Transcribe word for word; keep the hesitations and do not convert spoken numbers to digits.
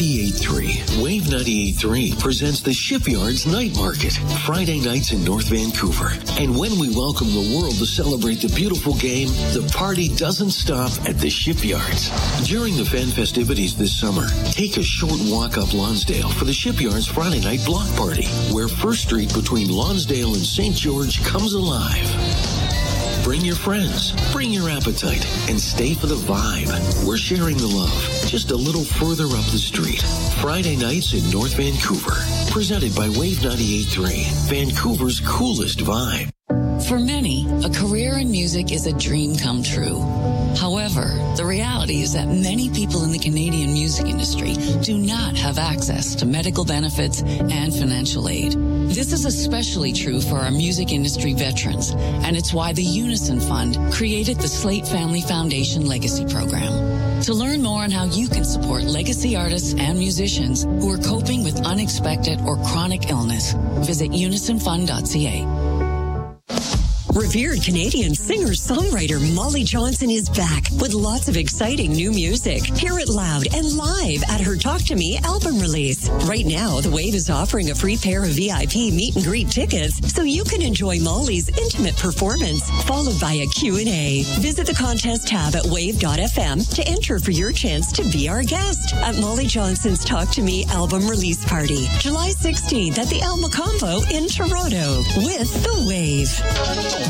ninety-eight point three. Wave ninety-eight point three presents the Shipyards Night Market, Friday nights in North Vancouver. And when we welcome the world to celebrate the beautiful game, the party doesn't stop at the Shipyards. During the fan festivities this summer, take a short walk up Lonsdale for the Shipyards Friday Night Block Party, where First Street between Lonsdale and Saint George comes alive. Bring your friends, bring your appetite, and stay for the vibe. We're sharing the love just a little further up the street. Friday nights in North Vancouver. Presented by Wave ninety-eight point three, Vancouver's coolest vibe. For many, a career in music is a dream come true. However, the reality is that many people in the Canadian music industry do not have access to medical benefits and financial aid. This is especially true for our music industry veterans, and it's why the Unison Fund created the Slate Family Foundation Legacy Program. To learn more on how you can support legacy artists and musicians who are coping with unexpected or chronic illness, visit unison fund dot c a. Revered Canadian singer-songwriter Molly Johnson is back with lots of exciting new music. Hear it loud and live at her Talk to Me album release. Right now, The Wave is offering a free pair of V I P meet and greet tickets so you can enjoy Molly's intimate performance, followed by a Q and A. Visit the contest tab at wave dot f m to enter for your chance to be our guest at Molly Johnson's Talk to Me album release party, July sixteenth at the El Macombo in Toronto with The Wave.